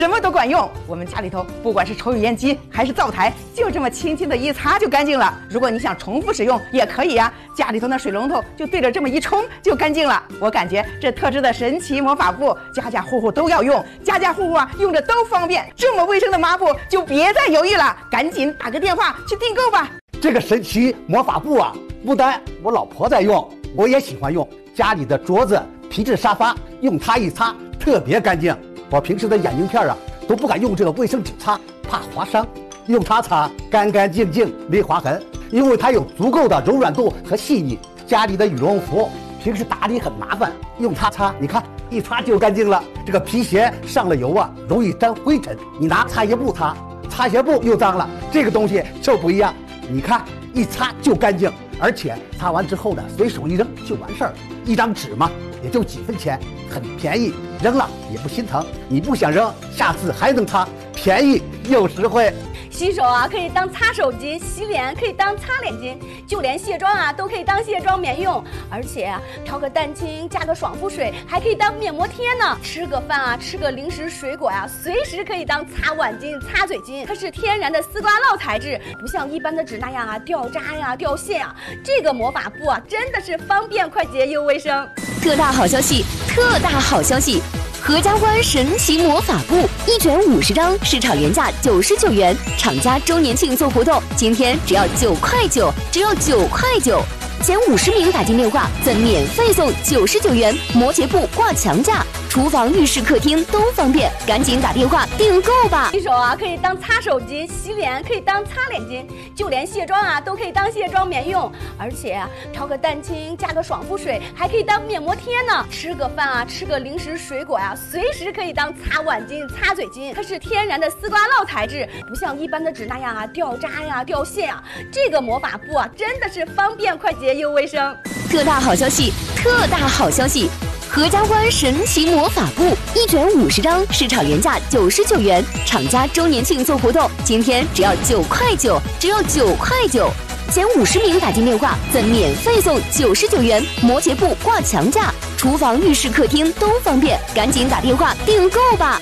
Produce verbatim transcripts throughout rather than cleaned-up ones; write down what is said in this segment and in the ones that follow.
什么都管用。我们家里头不管是抽油烟机还是灶台，就这么轻轻的一擦就干净了。如果你想重复使用也可以呀、啊，家里头那水龙头就对着这么一冲就干净了。我感觉这特制的神奇魔法布，家家户户都要用，家家户户啊用着都方便。这么卫生的抹布就别再犹豫了，赶紧打个电话去订购吧。 这个神奇魔法布啊，不单我老婆在用，我也喜欢用。家里的桌子、皮质沙发，用它一擦特别干净。我平时的眼镜片啊都不敢用这个卫生纸擦，怕划伤，用它擦干干净净没划痕，因为它有足够的柔软度和细腻。家里的羽绒服平时打理很麻烦，用它擦，你看一擦就干净了。这个皮鞋上了油啊容易沾灰尘，你拿擦鞋布擦，擦鞋布又脏了，这个东西就不一样，你看一擦就干净，而且擦完之后呢随手一扔就完事儿，一张纸嘛也就几分钱，很便宜，扔了也不心疼。你不想扔，下次还能擦，便宜又实惠。 洗手啊可以当擦手巾，洗脸可以当擦脸巾，就连卸妆啊都可以当卸妆棉用。而且啊，调个蛋清，加个爽肤水，还可以当面膜贴呢。吃个饭啊，吃个零食水果呀、啊，随时可以当擦碗巾、擦嘴巾。它是天然的丝瓜酪材质，不像一般的纸那样啊掉渣呀、掉线啊。这个魔法布啊，真的是方便快捷又卫生。 特大好消息！特大好消息！合家欢神奇魔法布一卷五十张，市场原价九十九元，厂家周年庆做活动，今天只要九块九，只要九块九，前五十名打进电话赠免费送九十九元摩羯布挂墙架，厨房、浴室、客厅都方便，赶紧打电话订购吧！ 洗手啊可以当擦手巾，洗脸可以当擦脸巾，就连卸妆啊都可以当卸妆棉用。而且啊，调个蛋清，加个爽肤水，还可以当面膜贴呢。吃个饭啊，吃个零食水果呀、啊，随时可以当擦碗巾、擦嘴巾。它是天然的丝瓜酪材质，不像一般的纸那样啊掉渣呀、掉线啊。这个魔法布啊，真的是方便快捷又卫生。 特大好消息！特大好消息！合家欢神奇魔法布一卷五十张，市场原价九十九元，厂家周年庆做活动，今天只要九块九，只要九块九，前五十名打进电话赠免费送九十九元摩羯布挂墙架，厨房、浴室、客厅都方便，赶紧打电话订购吧！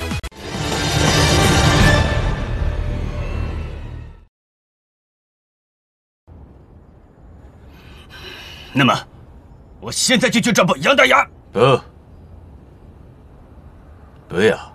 那么，我现在就去找捕杨大牙。 不，不要。